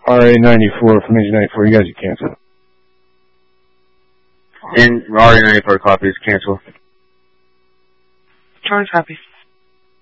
RA94 from Engine 94. You guys are canceled. And RA94 copy is canceled. Charlie copy.